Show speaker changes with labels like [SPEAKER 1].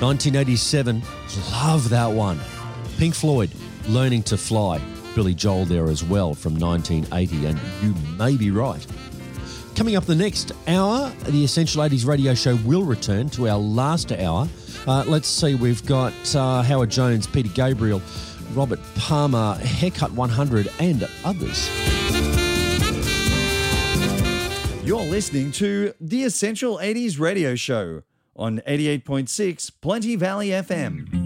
[SPEAKER 1] 1987, love that one. Pink Floyd, Learning to Fly. Billy Joel there as well from 1980, and you may be right. Coming up the next hour, the Essential 80s radio show will return to our last hour. Let's see, we've got Howard Jones, Peter Gabriel, Robert Palmer, Haircut 100, and others.
[SPEAKER 2] You're listening to the Essential 80s radio show on 88.6 Plenty Valley FM.